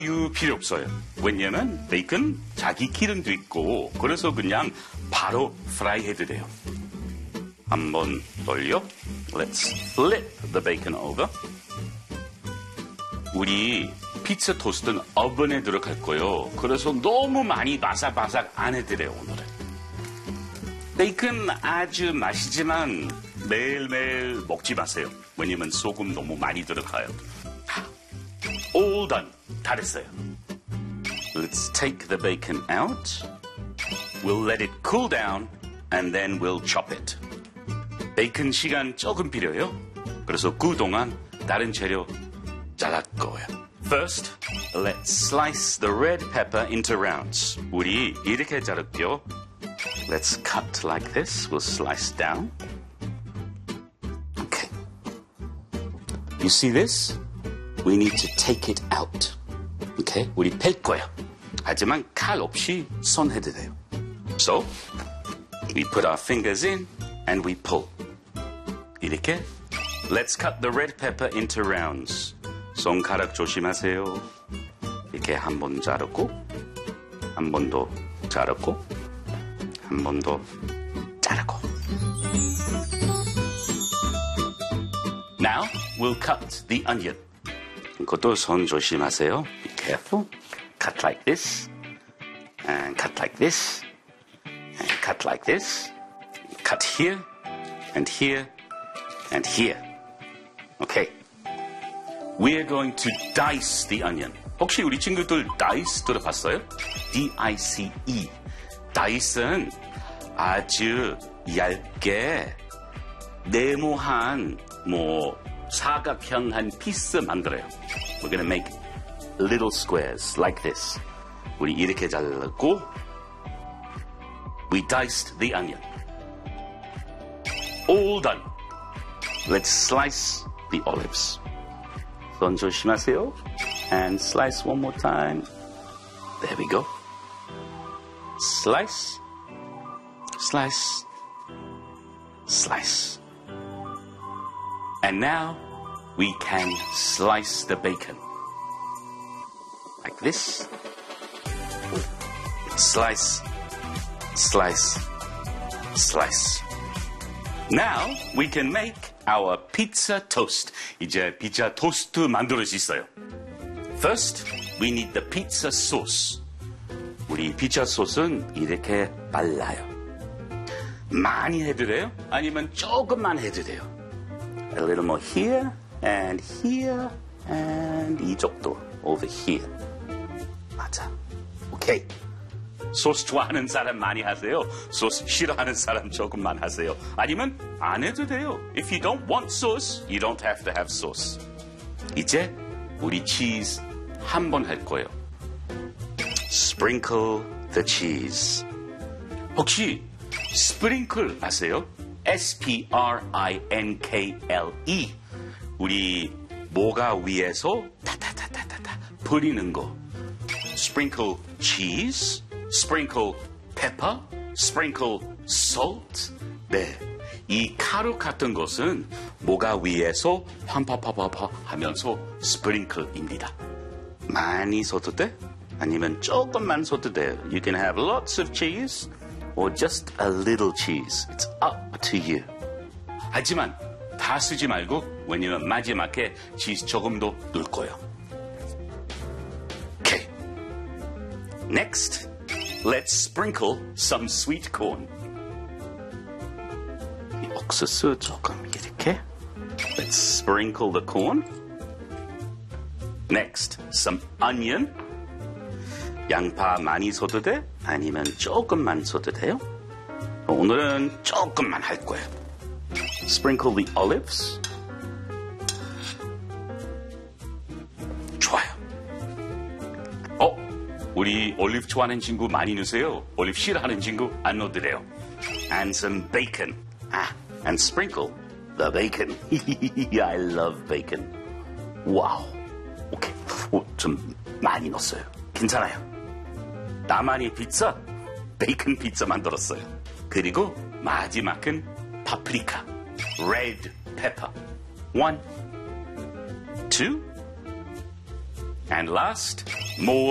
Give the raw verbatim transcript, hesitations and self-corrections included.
유 필요 없어요. 왜냐면 베이컨 자기 기름도 있고 그래서 그냥 바로 프라이 해도 돼요. 한번 돌려. Let's flip the bacon over. 우리 피자 토스트는 오븐에 들어갈 거예요. 그래서 너무 많이 바삭바삭 안 해도 돼요, 오늘은. 베이컨 아주 맛있지만 매일매일 먹지 마세요. 왜냐면 소금 너무 많이 들어가요. All done. 다 됐어요. Let's take the bacon out. We'll let it cool down and then we'll chop it. 베이컨 시간 조금 필요해요. 그래서 그동안 다른 재료 잘할 거예요. First, let's slice the red pepper into rounds. 우리 이렇게 자를게요. Let's cut like this. We'll slice down. Okay. You see this? We need to take it out. Okay? 우리 뺄 거예요. 하지만 칼 없이 손 해도 돼요. So, we put our fingers in and we pull. 이렇게. Let's cut the red pepper into rounds. 손가락 조심하세요. 이렇게 한 번 자르고, 한 번 더 자르고, 한 번 더 자르고. Now, we'll cut the onion. 이것도 손 조심하세요. Be careful. Cut like this. And cut like this. And cut like this. Cut here. And here. And here. Okay. We're going to dice the onion. 혹시 우리 친구들 dice 들어봤어요? D I C E. dice는 아주 얇게 네모한 뭐 사각형한 피스 만들어요. We're gonna make little squares like this. 우리 이렇게 잘랐고 We diced the onion. All done. Let's slice the olives. 손 조심하세요. And slice one more time. There we go. Slice. Slice. Slice. And now we can slice the bacon. Like this. Slice. Slice. Slice. Now we can make our pizza toast. 이제 피자 토스트 만들 수 있어요. First, we need the pizza sauce. 우리 피자 소스는 이렇게 발라요. 많이 해도 돼요? 아니면 조금만 해도 돼요. A little more here and here and 이쪽도 over here. 맞아. 오케이. 소스 좋아하는 사람 많이 하세요. 소스 싫어하는 사람 조금만 하세요. 아니면 안 해도 돼요. If you don't want sauce, you don't have to have sauce. 이제 우리 치즈 한 번 할 거예요. Sprinkle the cheese. 혹시 스프링클 아세요? S P R I N K L E. 우리 모가 위에서 타타타타타타 뿌리는 거. Sprinkle cheese. Sprinkle pepper, sprinkle salt. 네, 이 가루 같은 것은 모가 위에서 팡파파파파 하면서 스프링클입니다. 많이 써도 돼? 아니면 조금만 써도 돼요. You can have lots of cheese or just a little cheese. It's up to you. 하지만 다 쓰지 말고 왜냐면 마지막에 치즈 조금 더 넣을 거예요. Okay. Next. Let's sprinkle some sweet corn. 이 옥수수 조금 이렇게. Let's sprinkle the corn. Next, some onion. 양파 많이 써도 돼? 아니면 조금만 써도 돼요? 오늘은 조금만 할 거예요. Sprinkle the olives. 좋아요. 어? 우리 올리브 좋아하는 친구 많이 넣으세요. 올리브 싫어하는 친구 안 넣어도 돼요. And some bacon. Ah, and sprinkle the bacon. I love bacon. 와우. 오케이. 오, 좀 많이 넣었어요. 괜찮아요. 나만의 피자, 베이컨 피자 만들었어요. 그리고 마지막은 파프리카. Red pepper. One, two, And last, more